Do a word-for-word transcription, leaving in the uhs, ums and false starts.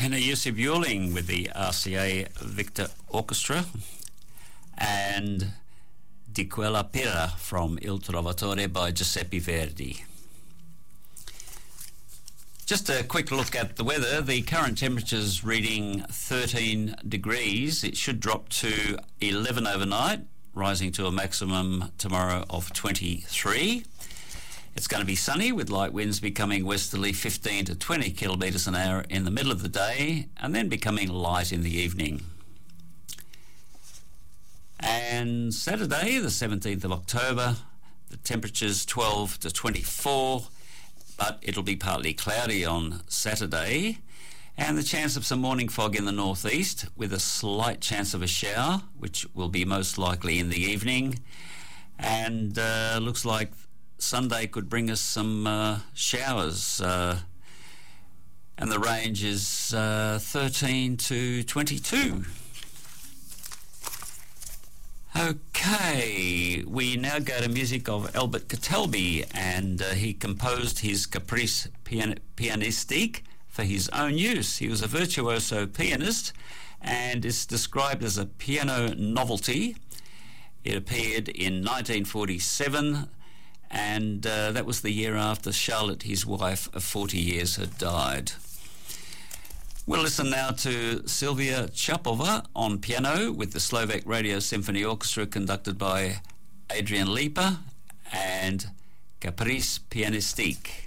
Tenor Yusuf Yuling with the R C A Victor Orchestra, and Di Quella Pera from Il Trovatore by Giuseppe Verdi. Just a quick look at the weather. The current temperature's reading thirteen degrees. It should drop to eleven overnight, rising to a maximum tomorrow of twenty-three. It's going to be sunny with light winds becoming westerly fifteen to twenty kilometres an hour in the middle of the day and then becoming light in the evening. And Saturday, the seventeenth of October, the temperature's twelve to twenty-four, but it'll be partly cloudy on Saturday, and the chance of some morning fog in the northeast with a slight chance of a shower, which will be most likely in the evening. And uh, looks like Sunday could bring us some uh, showers, uh, and the range is uh, thirteen to twenty-two. Okay, we now go to music of Albert Catalbi, and uh, he composed his Caprice pian- Pianistique for his own use. He was a virtuoso pianist and is described as a piano novelty. It appeared in nineteen forty-seven, and uh, that was the year after Charlotte, his wife of forty years, had died. We'll listen now to Sylvia Chapova on piano with the Slovak Radio Symphony Orchestra conducted by Adrian Lipa, and Caprice Pianistique.